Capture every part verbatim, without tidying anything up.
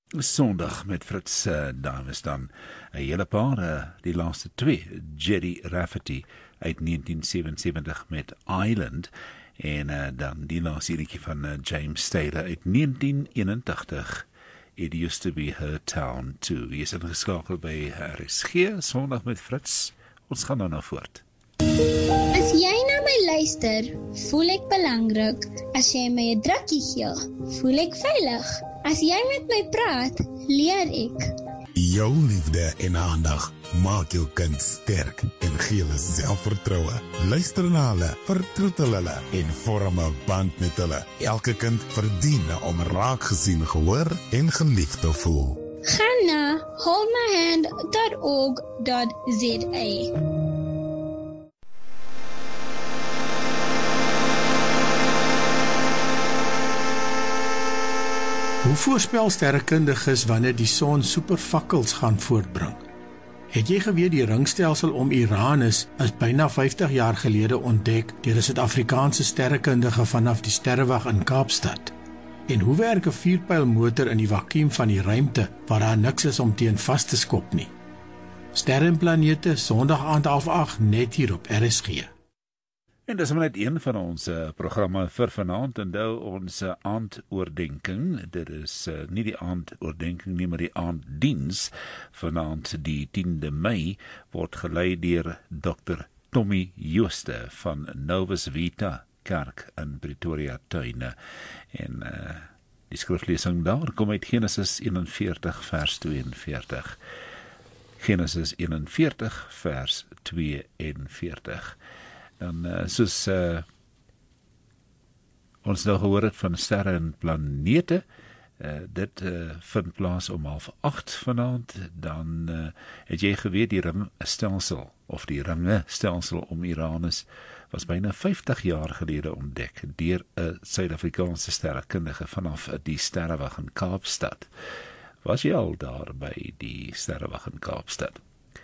Sondag met Fritz, uh, daar was dan een hele paar, uh, die laatste twee, Gerry Rafferty uit negentien zevenenzeventig met Island, en uh, dan die laatste liedjie van uh, James Taylor uit negentien eenentachtig, It Used to Be Her Town Too. Hier is ingeskakeld by R S G, Sondag met Fritz, ons gaan nou na voort. As jy na my luister, voel ek belangrik. As jy my 'n drukkie gee, voel ek veilig. As jy met my praat, leer ek. Jou liefde en aandag maak jou kind sterk en gee hulle selfvertroue. Luister na hulle, vertroetel hulle en vorm 'n band met hulle. Elke kind verdien om raak gesien, gehoor en geliefd te voel. Gaan na hold my hand dot org dot z a. Hoe voorspel sterrekundiges wanneer die son supervakkels gaan voortbring? Het jy geweet die ringstelsel om Uranus is byna vyftig jaar gelede ontdek deur 'n Suid-Afrikaanse sterrekundige vanaf die sterrewag in Kaapstad? En hoe werk 'n vierpylmotor in die vakuum van die ruimte waar daar niks is om teen vas te skop nie? Sterre en planete, Sondag aand half agt, net hier op R S G. En dis maar net een van ons uh, programme vir vanaand, en nou ons uh, aandoordenking. Dit is uh, nie die aandoordenking nie, maar die aanddiens. Vanaand die tiende Mei word gelei deur dokter Tommy Jooste van Novus Vita Kerk in Pretoria Tuine. En uh, die skriflesing daar kom uit Genesis eenenveertig vers tweeënveertig. Genesis eenenveertig vers tweeënveertig. Dan uh, soos uh, ons nou gehoor het van sterre en planete, uh, dit uh, vind plaas om half acht vanaand, dan uh, het jy geweet die ringstelsel, of die ringestelsel om Uranus, was byna vyftig jaar gelede ontdek deur 'n Suid-Afrikaanse sterrekundige vanaf die sterrewag in Kaapstad. Was jy al daar by die sterrewag in Kaapstad?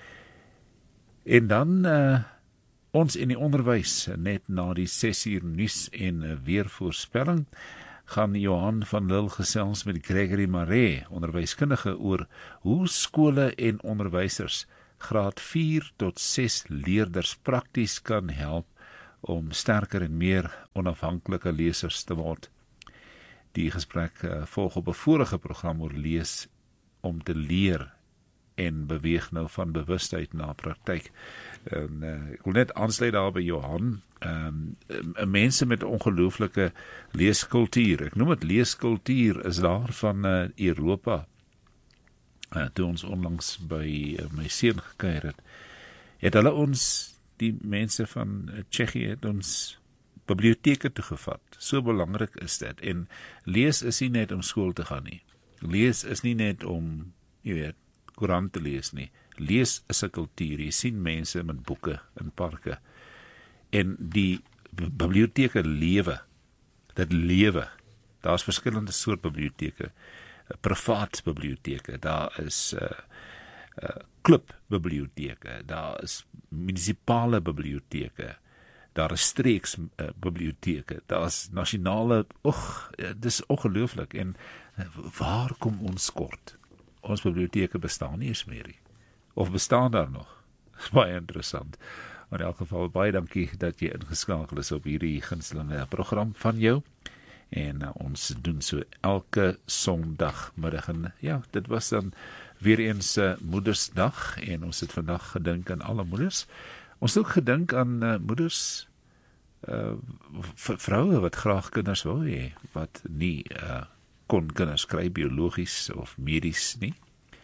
En dan uh, ons in die onderwys, net na die ses uur nuus en weervoorspelling, gaan Johan van Lille gesels met Gregory Maree, onderwyskundige, oor hoe skole en onderwysers graad vier tot ses leerders prakties kan help om sterker en meer onafhanklike lesers te word. Die gesprek uh, volg op 'n vorige program oor lees om te leer en beweeg nou van bewustheid na praktyk. En, uh, ek wil net aansluit daar by Johan, um, uh, mense met ongelooflike leeskultuur, ek noem het leeskultuur, is daar van uh, Europa. Uh, toe ons onlangs by uh, my seun gekuier het, het hulle ons, die mense van uh, Tsjechië, het ons biblioteke toegevat. So belangrik is dit. En lees is nie net om skool te gaan nie. Lees is nie net om, jy weet, koerant te lees nie. Lees is 'n kultuur. Jy sien mense met boeke in parke. En die biblioteke lewe. Dit lewe. Daar's verskillende soort biblioteke. Privaat biblioteke. Daar is uh, uh, klubbiblioteke. Daar is munisipale biblioteke. Daar is streeks uh, biblioteke. Daar is nasionale, och, uh, dis ongelooflik. En uh, waar kom ons kort? Ons biblioteke bestaan nie eens meer nie. Of bestaan daar nog? Dat is baie interessant. In elk geval, baie dankie dat jy ingeskakel is op hierdie gunstelinge program van jou. En uh, ons doen so elke Sondagmiddag. En ja, dit was dan weer eens uh, Moedersdag. En ons het vandag gedink aan alle moeders. Ons het ook gedink aan uh, moeders, uh, vroue wat graag kinders wil hê, wat nie uh, kon kinders kry, biologies of medies nie.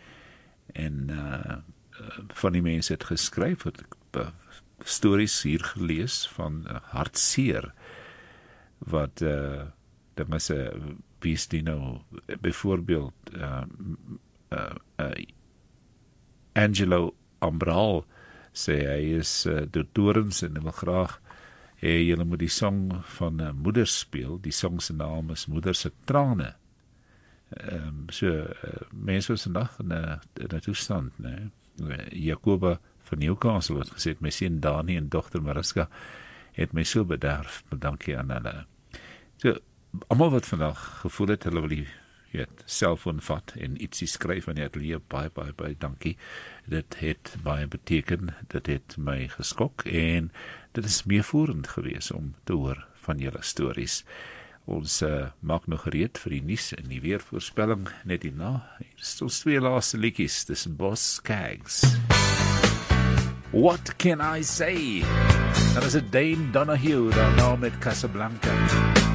En uh, van die mense het geskryf, het ek uh, stories hier gelees van uh, hartseer, wat uh, dan is 'n uh, wie is die nou, byvoorbeeld uh, uh, uh, Angelo Ambral sê hy is uh, door Torens en hy wil graag hê julle moet die song van uh, moeder speel. Die song se naam is Moeder se trane. Um, so, uh, mense was vandag in 'n toestand, nee. Jacoba van Newcastle het gesê, my seun Dani en dogter Mariska het my so bederf, bedankie aan hulle. So, almal wat vandag gevoel het, hulle wil die jy weet, selfoon vat en ietsie skryf in die ateljee, baie, baie, baie dankie. Dit het baie beteken, dit het my geskok en dit is meevoerend gewees om te hoor van julle stories. Ons uh, maak nog gereed vir die nuus en die weervoorspelling net hierna. Hier is ons twee laaste liedjies, dis Boss Skaggs. What can I say? Dat is 'n Dane Donahue, daarna met Casablanca.